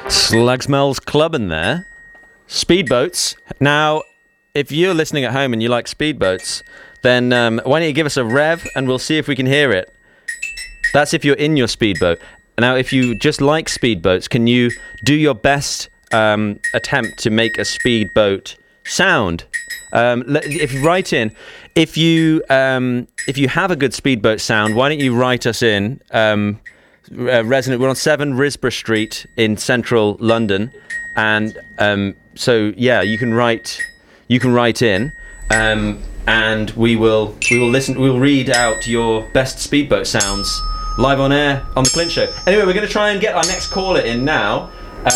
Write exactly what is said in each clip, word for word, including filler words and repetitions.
Slugsmell's clubbing there. Speedboats. Now, if you're listening at home and you like speedboats, then um, why don't you give us a rev and we'll see if we can hear it. That's if you're in your speedboat. Now, if you just like speedboats, can you do your best um, attempt to make a speedboat sound? Um, if you write in, if you um, if you have a good speedboat sound, why don't you write us in? Um, uh, Resonant. We're on seven Risborough Street in central London, and um, so yeah, you can write you can write in, um, and we will we will listen. We will read out your best speedboat sounds live on air on the Clint Show. Anyway, we're going to try and get our next caller in now.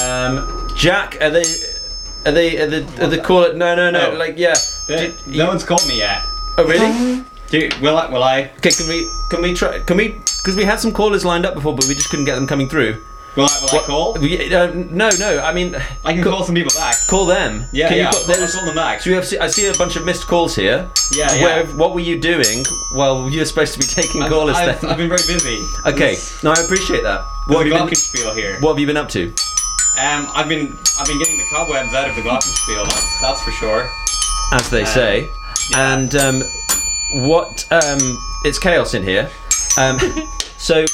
Um, Jack, are they? Are they? Are the? Are the caller? No, no, no. Oh. Like, yeah. They, Did, no you, one's called me yet. oh, really? Do, will I? Will I? Okay, can we? Can we try? Can we? Because we had some callers lined up before, but we just couldn't get them coming through. Will I? Will What- I call? We- uh, no, no. I mean, I can call some people back. call them. Yeah, Can yeah. You call, I'll, there's- I'll call them back. so we have. I see a bunch of missed calls here. Yeah, yeah. Where, what were you doing? Well, you're supposed to be taking I've, callers I've, then. I've been very busy. Okay. No, I appreciate that. What have, you been, Glockenspiel here. what have you been up to? Um, I've been I've been getting the cobwebs out of the Glockenspiel. That's that's for sure. As they Um, say. yeah. And um, what? Um, it's chaos in here. Um, so,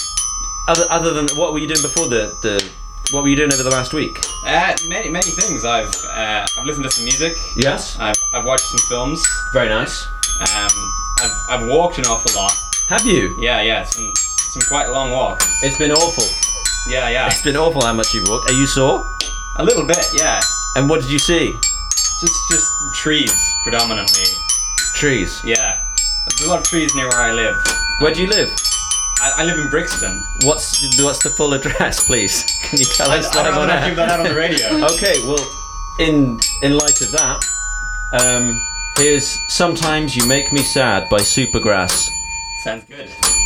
other other than what were you doing before the the? What were you doing over the last week? Uh, many many things. I've uh, I've listened to some music. Yes. I've I've watched some films. Very nice. Um, I've I've walked an awful lot. Have you? Yeah, yeah. Some some quite long walks. It's been awful. Yeah, yeah. It's been awful how much you've walked. Are you sore? A little bit. Yeah. And what did you see? Just just trees predominantly. Trees. Yeah. There's a lot of trees near where I live. Where do you live? I, I live in Brixton. What's what's the full address, please? Can you tell I, us I'd live rather on not air? give that out on the radio. Okay, well, in in light of that, um, here's "Sometimes You Make Me Sad" by Supergrass. Sounds good.